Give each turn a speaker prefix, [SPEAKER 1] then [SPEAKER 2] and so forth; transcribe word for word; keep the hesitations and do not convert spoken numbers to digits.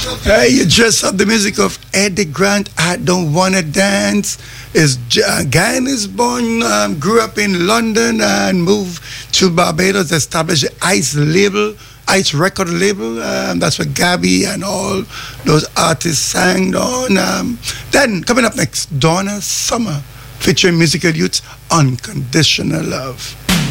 [SPEAKER 1] Hey, you just heard the music of Eddie Grant. I don't wanna dance. Is uh, Guyan is born, um, grew up in London and moved to Barbados, established the Ice label, Ice record label. Um, that's where Gabby and all those artists sang on. Um, then coming up next, Donna Summer, featuring musical youths, Unconditional Love.